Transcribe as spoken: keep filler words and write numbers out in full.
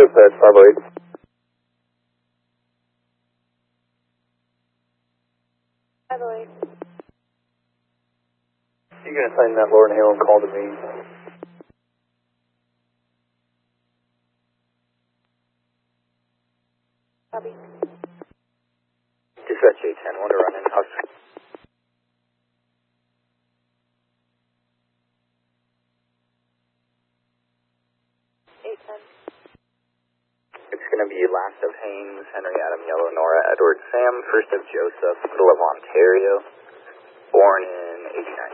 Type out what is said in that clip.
dispatch, five oh eight. five oh eight. You can assign that Lauren Halen call to me. Copy. Dispatch eight ten, one to run in. Hush. eight ten. It's going to be last of Haynes, Henry, Adam, Yellow, Nora, Edward, Sam, first of Joseph, middle of Ontario, born in eighty-nine.